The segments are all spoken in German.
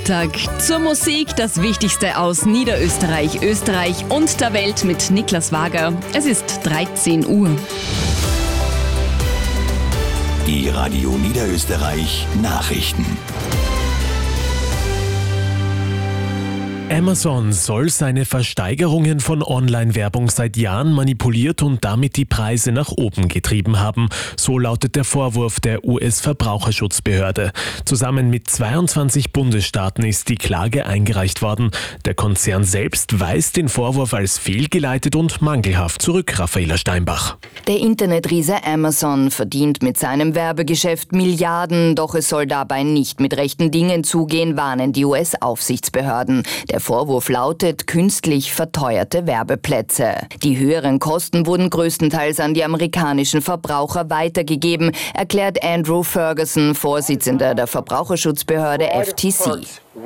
Tag zur Musik, das Wichtigste aus Niederösterreich, Österreich und der Welt mit Niklas Wager. Es ist 13 Uhr. Die Radio Niederösterreich Nachrichten. Amazon soll seine Versteigerungen von Online-Werbung seit Jahren manipuliert und damit die Preise nach oben getrieben haben. So lautet der Vorwurf der US-Verbraucherschutzbehörde. Zusammen mit 22 Bundesstaaten ist die Klage eingereicht worden. Der Konzern selbst weist den Vorwurf als fehlgeleitet und mangelhaft zurück, Raffaela Steinbach. Der Internetriese Amazon verdient mit seinem Werbegeschäft Milliarden, doch es soll dabei nicht mit rechten Dingen zugehen, warnen die US-Aufsichtsbehörden. Der Vorwurf lautet künstlich verteuerte Werbeplätze. Die höheren Kosten wurden größtenteils an die amerikanischen Verbraucher weitergegeben, erklärt Andrew Ferguson, Vorsitzender der Verbraucherschutzbehörde FTC.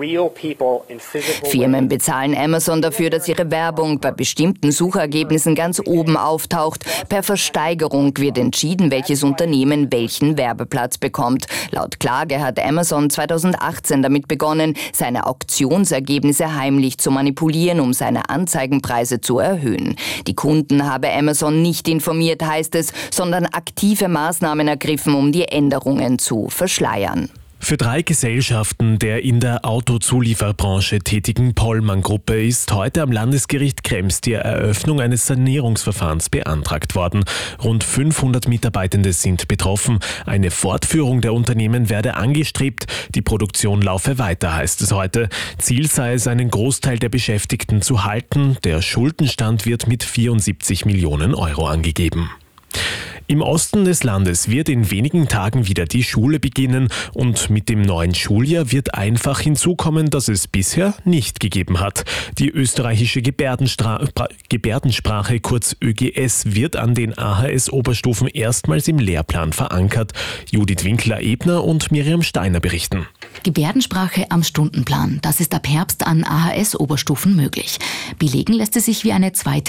Firmen bezahlen Amazon dafür, dass ihre Werbung bei bestimmten Suchergebnissen ganz oben auftaucht. Per Versteigerung wird entschieden, welches Unternehmen welchen Werbeplatz bekommt. Laut Klage hat Amazon 2018 damit begonnen, seine Auktionsergebnisse heimlich zu manipulieren, um seine Anzeigenpreise zu erhöhen. Die Kunden habe Amazon nicht informiert, heißt es, sondern aktive Maßnahmen ergriffen, um die Änderungen zu verschleiern. Für 3 Gesellschaften der in der Autozulieferbranche tätigen Pollmann-Gruppe ist heute am Landesgericht Krems die Eröffnung eines Sanierungsverfahrens beantragt worden. Rund 500 Mitarbeitende sind betroffen. Eine Fortführung der Unternehmen werde angestrebt. Die Produktion laufe weiter, heißt es heute. Ziel sei es, einen Großteil der Beschäftigten zu halten. Der Schuldenstand wird mit 74 Millionen Euro angegeben. Im Osten des Landes wird in wenigen Tagen wieder die Schule beginnen und mit dem neuen Schuljahr wird einfach hinzukommen, dass es bisher nicht gegeben hat. Die österreichische Gebärdensprache, kurz ÖGS, wird an den AHS-Oberstufen erstmals im Lehrplan verankert. Judith Winkler-Ebner und Miriam Steiner berichten. Gebärdensprache am Stundenplan. Das ist ab Herbst an AHS-Oberstufen möglich. Belegen lässt es sich wie eine zweite